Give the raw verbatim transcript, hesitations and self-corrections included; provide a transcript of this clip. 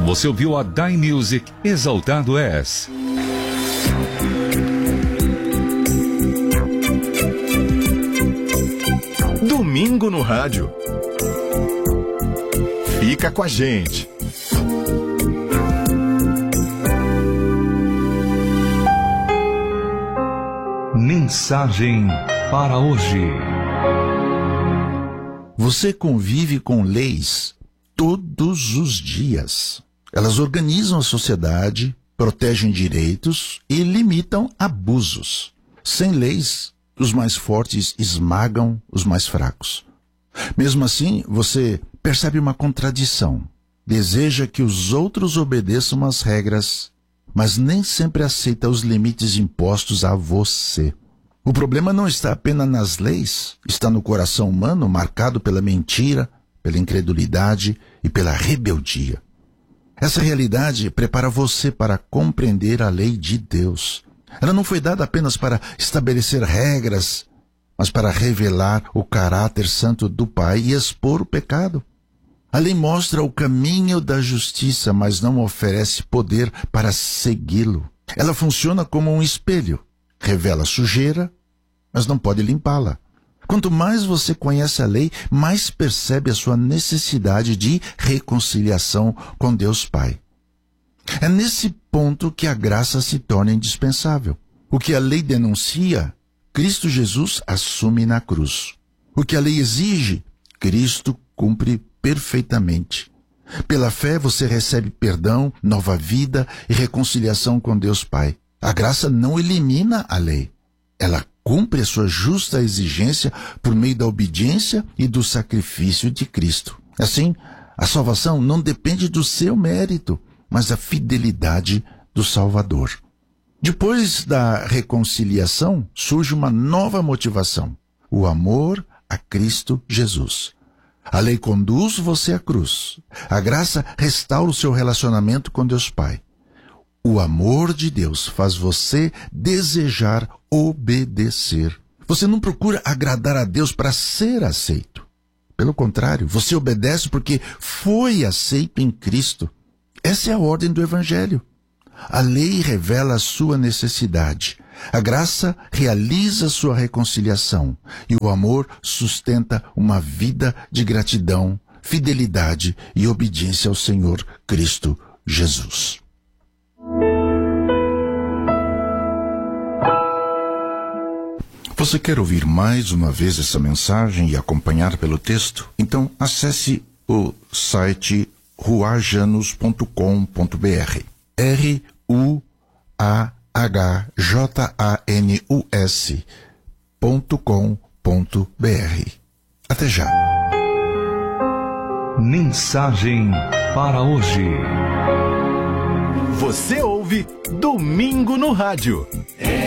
Você ouviu a Die Music, Exaltado És. Domingo no rádio. Fica com a gente. Mensagem para hoje. Você convive com leis todos os dias. Elas organizam a sociedade, protegem direitos e limitam abusos. Sem leis, os mais fortes esmagam os mais fracos. Mesmo assim, você percebe uma contradição. Deseja que os outros obedeçam às regras, mas nem sempre aceita os limites impostos a você. O problema não está apenas nas leis, está no coração humano marcado pela mentira, pela incredulidade e pela rebeldia. Essa realidade prepara você para compreender a lei de Deus. Ela não foi dada apenas para estabelecer regras, mas para revelar o caráter santo do Pai e expor o pecado. A lei mostra o caminho da justiça, mas não oferece poder para segui-lo. Ela funciona como um espelho. Revela sujeira, mas não pode limpá-la. Quanto mais você conhece a lei, mais percebe a sua necessidade de reconciliação com Deus Pai. É nesse ponto que a graça se torna indispensável. O que a lei denuncia, Cristo Jesus assume na cruz. O que a lei exige, Cristo cumpre perfeitamente. Pela fé você recebe perdão, nova vida e reconciliação com Deus Pai. A graça não elimina a lei. Ela cumpre a sua justa exigência por meio da obediência e do sacrifício de Cristo. Assim, a salvação não depende do seu mérito, mas da fidelidade do Salvador. Depois da reconciliação, surge uma nova motivação: o amor a Cristo Jesus. A lei conduz você à cruz. A graça restaura o seu relacionamento com Deus Pai. O amor de Deus faz você desejar obedecer. Você não procura agradar a Deus para ser aceito. Pelo contrário, você obedece porque foi aceito em Cristo. Essa é a ordem do Evangelho. A lei revela a sua necessidade. A graça realiza sua reconciliação. E o amor sustenta uma vida de gratidão, fidelidade e obediência ao Senhor Cristo Jesus. Você quer ouvir mais uma vez essa mensagem e acompanhar pelo texto? Então acesse o site ruajanus ponto com ponto b r. R U A H J A N U S ponto com ponto b r. Até já. Mensagem para hoje. Você ouve Domingo no Rádio.